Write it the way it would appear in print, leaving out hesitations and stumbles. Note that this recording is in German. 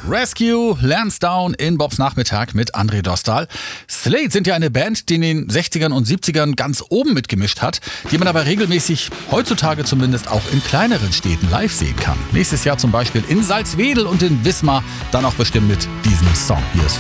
Rescue, Lansdowne in Bobs Nachmittag mit André Dostal. Slade sind ja eine Band, die in den 60ern und 70ern ganz oben mitgemischt hat, die man aber regelmäßig, heutzutage zumindest, auch in kleineren Städten live sehen kann. Nächstes Jahr zum Beispiel in Salzwedel und in Wismar, dann auch bestimmt mit diesem Song. Hier ist